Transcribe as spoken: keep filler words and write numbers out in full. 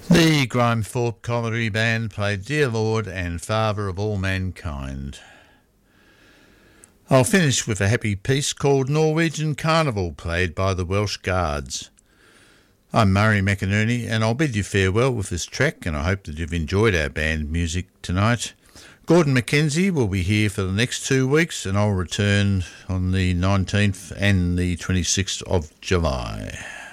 The Grimethorpe Colliery Band played Dear Lord and Father of All Mankind. I'll finish with a happy piece called Norwegian Carnival, played by the Welsh Guards. I'm Murray McInerney, and I'll bid you farewell with this track, and I hope that you've enjoyed our band music tonight. Gordon McKenzie will be here for the next two weeks, and I'll return on the nineteenth and the twenty-sixth of July.